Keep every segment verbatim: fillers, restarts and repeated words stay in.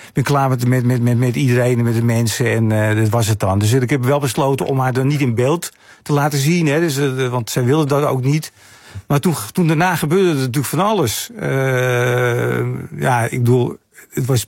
ben klaar met, met, met, met, met iedereen en met de mensen. En uh, dat was het dan. Dus ik heb wel besloten om haar dan niet in beeld te laten zien. Hè, dus, uh, want zij wilde dat ook niet. Maar toen, toen daarna gebeurde er natuurlijk van alles. Uh, ja, ik bedoel, het was...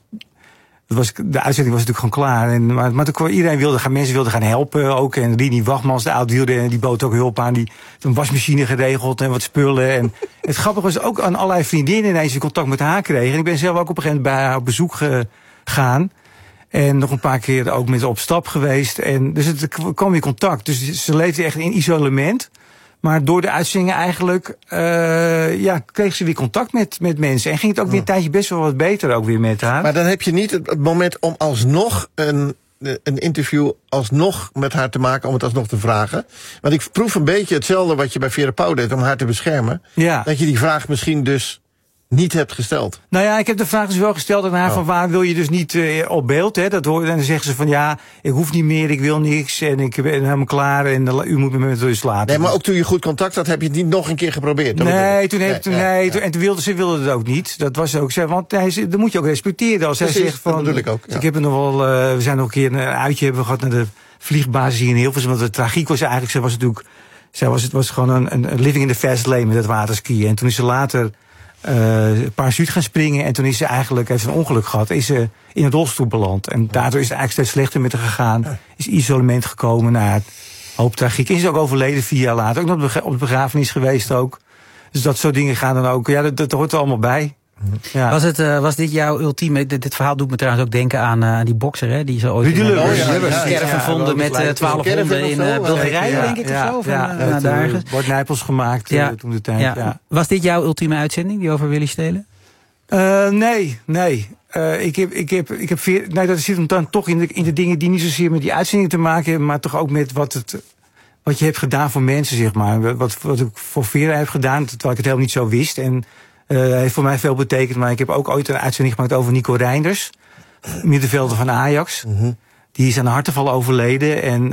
Was, de uitzending was natuurlijk gewoon klaar. En, maar, maar toen, iedereen wilde gaan, mensen wilden gaan helpen ook. En Rini Wachtmans, de oud-wielrenner, die bood ook hulp aan. Die had een wasmachine geregeld en wat spullen. En het grappige was ook aan allerlei vriendinnen ineens in contact met haar kregen. En ik ben zelf ook op een gegeven moment bij haar op bezoek gegaan. En nog een paar keer ook met haar op stap geweest. En dus het kwam weer contact. Dus ze leefde echt in isolement. Maar door de uitzendingen eigenlijk uh, ja, kreeg ze weer contact met, met mensen. En ging het ook weer een tijdje best wel wat beter ook weer met haar. Maar dan heb je niet het moment om alsnog een, een interview alsnog met haar te maken, om het alsnog te vragen. Want ik proef een beetje hetzelfde wat je bij Vera Pauw deed om haar te beschermen. Ja. Dat je die vraag misschien dus niet hebt gesteld. Nou ja, ik heb de vraag dus wel gesteld aan haar oh. van waar wil je dus niet uh, op beeld. Hè? Dat hoor, en dan zeggen ze van ja, ik hoef niet meer, ik wil niks en ik ben helemaal klaar en uh, u moet me met rust laten. Nee, maar ook toen je goed contact had, heb je het niet nog een keer geprobeerd? Nee, toen heeft, nee, nee, ja. En toen wilde ze wilde het ook niet. Dat was ook zo, want hij, dat moet je ook respecteren. Als Precies, hij zegt van, dat bedoel ik ook. Ja. Ik heb er nog wel, uh, we zijn nog een keer een uitje hebben gehad naar de vliegbasis hier in Hilversum. Want de tragiek was eigenlijk, ze was natuurlijk, zij was, het was gewoon een, een living in the fast lane met het waterskiën. En toen is ze later Uh, parachute gaan springen en toen is ze eigenlijk, heeft ze een ongeluk gehad, is ze in een rolstoel beland. En daardoor is het eigenlijk steeds slechter met haar gegaan. Is isolement gekomen naar het hoop tragiek. Is ze ook overleden vier jaar later. Ook nog op de begrafenis geweest ook. Dus dat soort dingen gaan dan ook, ja, dat, dat hoort er allemaal bij. Ja. Was, het, uh, was dit jouw ultieme... Dit, dit verhaal doet me trouwens ook denken aan uh, die bokser, hè? Die zo ooit Rudy Lubbers. een caravan ja, ja, gevonden met uh, twaalf honden in uh, Bulgarije, ja, denk ik, ja, of zo. Ja, van, uh, het, daar uh, Bart Nijpels gemaakt ja. uh, toen de tijd. Ja. Ja. Was dit jouw ultieme uitzending, die over Willy Stelen? Uh, nee, nee. Uh, ik heb, ik heb, ik heb veer, nee, dat zit hem dan toch in de, in de dingen die niet zozeer met die uitzending te maken hebben, maar toch ook met wat het... wat je hebt gedaan voor mensen, zeg maar. Wat, wat ik voor Vera heb gedaan, terwijl ik het helemaal niet zo wist. En uh, heeft voor mij veel betekend. Maar ik heb ook ooit een uitzending gemaakt over Nico Reinders. Middenvelder van Ajax. Mm-hmm. Die is aan een hartaanval overleden. En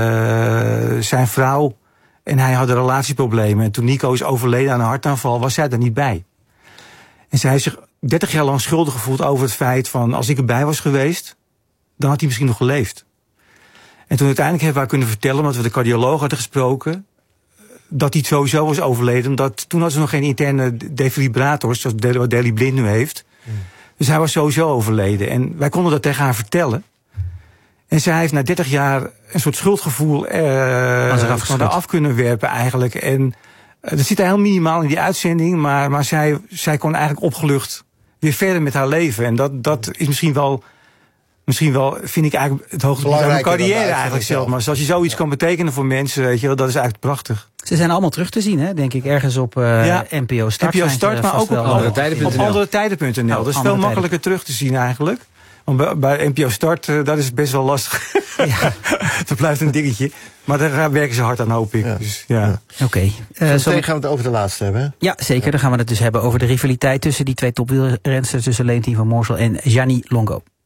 uh, zijn vrouw en hij hadden relatieproblemen. En toen Nico is overleden aan een hartaanval, was zij er niet bij. En zij heeft zich dertig jaar lang schuldig gevoeld over het feit van, als ik erbij was geweest, dan had hij misschien nog geleefd. En toen uiteindelijk hebben we haar kunnen vertellen, want we de cardioloog hadden gesproken, dat hij sowieso was overleden. Omdat toen hadden ze nog geen interne defibrillators, zoals wat Daley Blind nu heeft. Mm. Dus hij was sowieso overleden. En wij konden dat tegen haar vertellen. En zij heeft na dertig jaar een soort schuldgevoel uh, van haar af kunnen werpen eigenlijk. En uh, dat zit heel minimaal in die uitzending, maar, maar zij, zij kon eigenlijk opgelucht weer verder met haar leven. En dat, dat is misschien wel... Misschien wel, vind ik eigenlijk het hoogtepunt van mijn carrière eigenlijk zelf. Maar als je zoiets kan betekenen voor mensen, weet je wel, dat is eigenlijk prachtig. Ze zijn allemaal terug te zien, hè, denk ik, ergens op uh, ja. N P O Start. N P O Start, maar ook op andere tijden punt n l. Oh, dat is veel makkelijker terug te zien eigenlijk. Want bij, bij N P O Start, uh, dat is best wel lastig. Ja. Dat blijft een dingetje. Maar daar werken ze hard aan, hoop ik. Ja. Dus, ja. ja. Oké. Okay. Uh, zo meteen gaan we het over de laatste hebben. Hè? Ja, zeker. Ja. Dan gaan we het dus hebben over de rivaliteit tussen die twee topwielrensters, tussen Leontien van Moorsel en Gianni Longo.